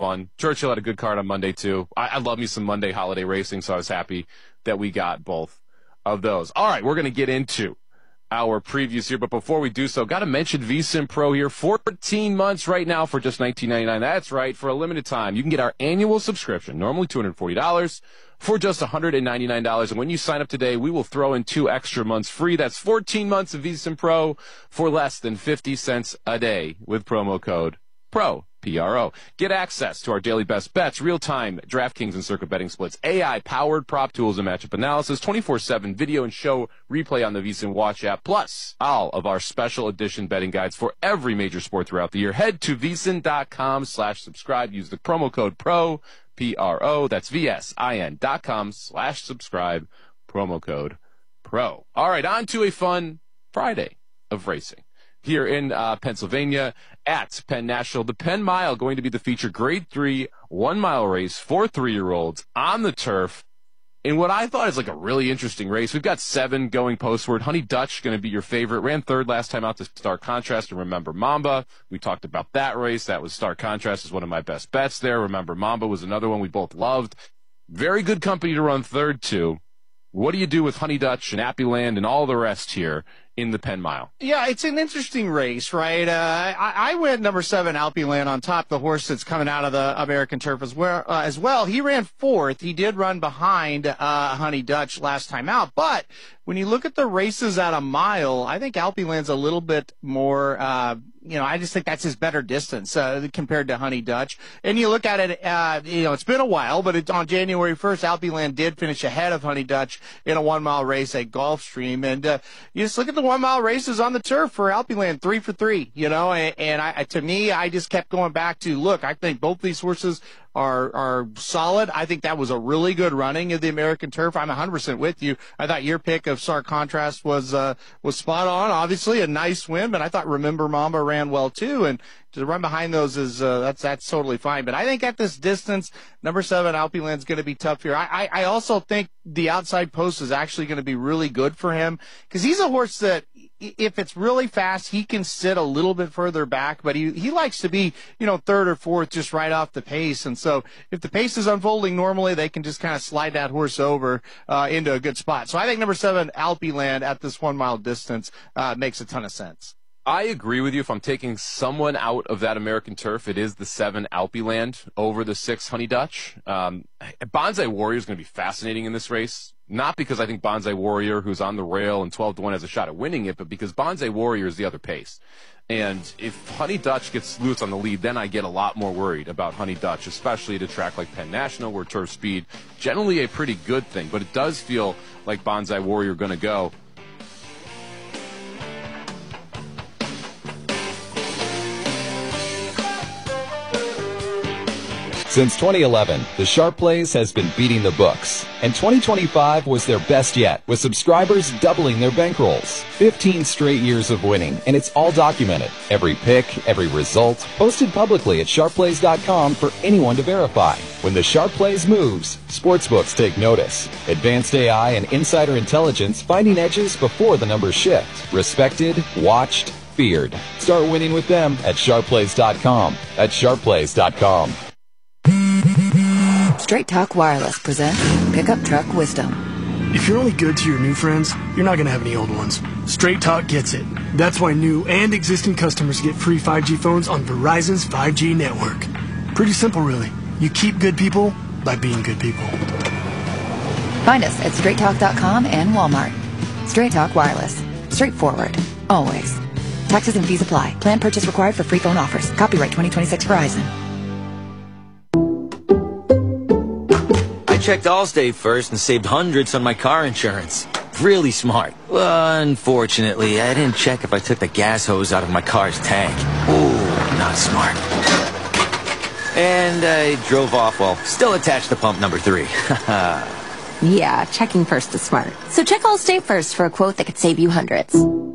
fun. Churchill had a good card on Monday, too. I love me some Monday holiday racing, so I was happy that we got both of those. All right, we're going to get into our previews here, but before we do so, got to mention VSiN Pro here. 14 months right now for just $19.99. That's right, for a limited time. You can get our annual subscription, normally $240, for just $199. And when you sign up today, we will throw in 2 extra months free. That's 14 months of VSiN Pro for less than 50 cents a day with promo code PRO. PRO. Get access to our daily best bets, real-time DraftKings and Circa betting splits, AI-powered prop tools and matchup analysis, 24/7 video and show replay on the VSiN Watch app, plus all of our special edition betting guides for every major sport throughout the year. Head to VSiN.com/subscribe. Use the promo code PRO, PRO. That's VSIN.com/subscribe. Promo code PRO. All right, on to a fun Friday of racing here in Pennsylvania at Penn National. The Penn Mile going to be the feature grade 3 1-mile race for 3-year-olds on the turf in what I thought is like a really interesting race. We've got 7 going postward. Honey Dutch going to be your favorite. Ran 3rd last time out to Stark Contrast and Remember Mamba. We talked about that race. That was Stark Contrast is one of my best bets there. Remember Mamba was another one we both loved. Very good company to run 3rd to. What do you do with Honey Dutch and Appyland and all the rest here in the Penn Mile? Yeah, it's an interesting race, right? I went number 7, Alpyland, on top, the horse that's coming out of the American Turf as well. He ran 4th. He did run behind Honey Dutch last time out. But when you look at the races at a mile, I think Alpyland's a little bit more, I just think that's his better distance compared to Honey Dutch. And you look at it, it's been a while, but on January 1st, Alpyland did finish ahead of Honey Dutch in a 1-mile race at Gulfstream. And you just look at the 1-mile races on the turf for Alpyland, 3 for 3, and to me, I just kept going back to, look, I think both these horses are solid. I think that was a really good running of the American Turf. I'm 100% with you. I thought your pick of Stark Contrast was spot on. Obviously, a nice win, but I thought Remember Mamba ran well too. And to run behind those is that's totally fine. But I think at this distance, number 7 Alpyland's going to be tough here. I also think the outside post is actually going to be really good for him because he's a horse that, if it's really fast, he can sit a little bit further back, but he likes to be, 3rd or 4th just right off the pace. And so if the pace is unfolding normally, they can just kind of slide that horse over into a good spot. So I think number 7, Alpyland, at this 1-mile distance makes a ton of sense. I agree with you. If I'm taking someone out of that American Turf, it is the 7 Alpyland over the 6 Honey Dutch. Bonsai Warrior is going to be fascinating in this race. Not because I think Bonsai Warrior, who's on the rail and 12-1, has a shot at winning it, but because Bonsai Warrior is the other pace. And if Honey Dutch gets loose on the lead, then I get a lot more worried about Honey Dutch, especially at a track like Penn National, where turf speed generally a pretty good thing. But it does feel like Bonsai Warrior going to go. Since 2011, the Sharp Plays has been beating the books, and 2025 was their best yet, with subscribers doubling their bankrolls. 15 straight years of winning, and it's all documented. Every pick, every result, posted publicly at sharpplays.com for anyone to verify. When the Sharp Plays moves, sportsbooks take notice. Advanced AI and insider intelligence finding edges before the numbers shift. Respected, watched, feared. Start winning with them at sharpplays.com. That's sharpplays.com. Straight Talk Wireless presents Pickup Truck Wisdom. If you're only good to your new friends, you're not going to have any old ones. Straight Talk gets it. That's why new and existing customers get free 5G phones on Verizon's 5G network. Pretty simple, really. You keep good people by being good people. Find us at straighttalk.com and Walmart. Straight Talk Wireless. Straightforward. Always. Taxes and fees apply. Plan purchase required for free phone offers. Copyright 2026 Verizon. I checked Allstate first and saved hundreds on my car insurance. Really smart. Well, unfortunately, I didn't check if I took the gas hose out of my car's tank. Ooh, not smart. And I drove off while still attached to pump number 3. Yeah, checking first is smart. So check Allstate first for a quote that could save you hundreds.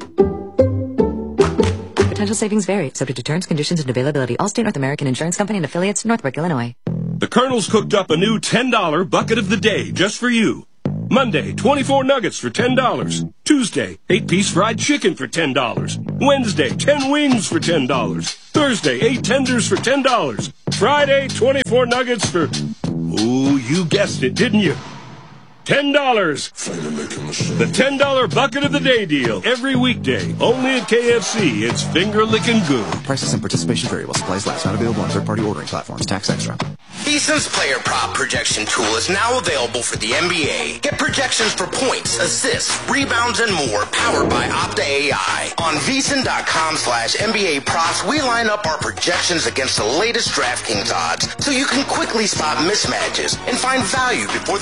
Potential savings vary, subject to terms, conditions, and availability. Allstate North American Insurance Company and affiliates, Northbrook, Illinois. The Colonel's cooked up a new $10 bucket of the day just for you. Monday, 24 nuggets for $10. Tuesday, 8-piece fried chicken for $10. Wednesday, 10 wings for $10. Thursday, 8 tenders for $10. Friday, 24 nuggets for, oh, you guessed it, didn't you? $10. The $10 bucket of the day deal. Every weekday. Only at KFC. It's finger licking good. Prices and participation vary while supplies last. Not available on third-party ordering platforms. Tax extra. VSiN's player prop projection tool is now available for the NBA. Get projections for points, assists, rebounds, and more powered by Opta AI. On VSiN.com/NBA props, we line up our projections against the latest DraftKings odds so you can quickly spot mismatches and find value before